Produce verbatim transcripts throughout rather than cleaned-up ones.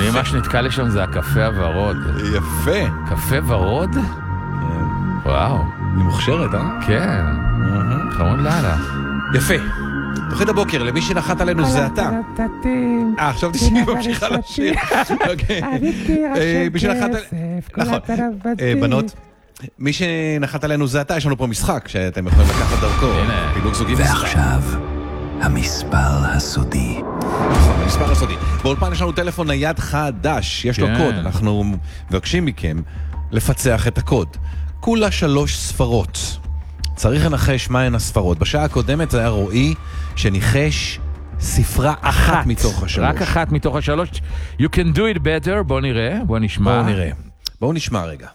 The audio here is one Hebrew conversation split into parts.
אני מה שנתקע לי שם זה הקפה הוורוד. יפה. קפה ורוד? וואו. היא מוכשרת, אה? כן. חמוד לאללה. יפה. תוכנית הבוקר, למי שנחת עלינו זה אתה. אה, עכשיו תשמעי ממשיכה לשיר. מי שנחת עלינו... נכון. בנות, מי שנחת עלינו זה אתה, יש לנו פה משחק שאתם יכולים לקחת דרכו. פילוג זוגי מספר. ועכשיו, המספר הסודי. נכון, המספר הסודי. באולפן יש לנו טלפון נייד חדש, יש לו קוד. אנחנו מבקשים מכם לפצח את הקוד. כולה שלוש ספרות. צריך לנחש מהן הספרות. בשעה הקודמת זה היה רועי שניחש ספרה אחת מתוך השלוש. רק אחת מתוך השלוש. You can do it better. בוא נראה, בוא נשמע. בואו נראה. בואו נשמע רגע.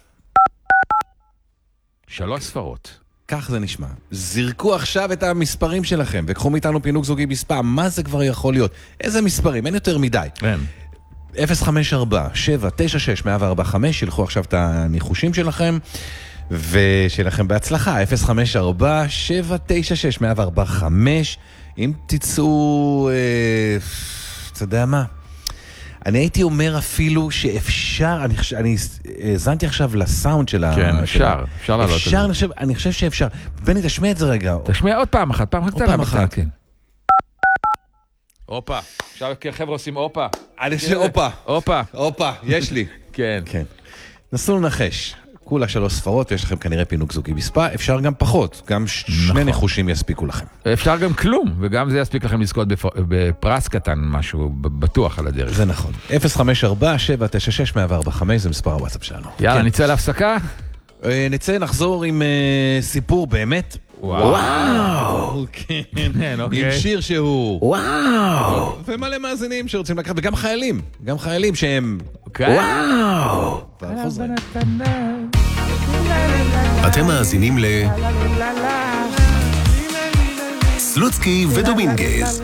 שלוש ספרות. כך זה נשמע. זרקו עכשיו את המספרים שלכם וקחו מאיתנו פינוק זוגי מספר. מה זה כבר יכול להיות? איזה מספרים? אין יותר מדי. אין. אפס חמש ארבע שבע תשע שש מאה וארבע חמש, שילכו עכשיו את הניחושים שלכם ושלכם בהצלחה. אפס חמש ארבע שבע תשע שש מאה וארבע חמש. אם תצאו, אה, אתה יודע מה? אני הייתי אומר אפילו שאפשר, אני, אני הזנתי עכשיו לסאונד של ה... כן, אפשר, אפשר לעלות את זה. אפשר, אני חושב, אני חושב שאפשר. בני, תשמיע את זה רגע. תשמיע עוד פעם אחת, פעם אחת. עוד פעם אחת. כן. אופה, עכשיו חבר'ה עושים אופה. אני חושב, אופה. אופה. אופה, יש לי. כן. כן. נסו לנחש. כולה שלוש ספרות, ויש לכם כנראה פינוק זוגי מספר, אפשר גם פחות, גם שני ניחושים יספיקו לכם. אפשר גם כלום, וגם זה יספיק לכם לזכות בפרס קטן, משהו בטוח על הדרך. זה נכון. אפס חמש ארבע שבע תשע שש מאה וארבע חמש זה מספר הוואטסאפ שלנו. יאללה, נצא להפסקה? נצא, נחזור עם סיפור באמת. וואו! כן, עם שיר שהוא... וואו! ומלא מאזינים שרוצים לקחת, וגם חיילים, גם חיילים שהם... וואו! אתם מאזינים ל... סלוצקי ודומינגז.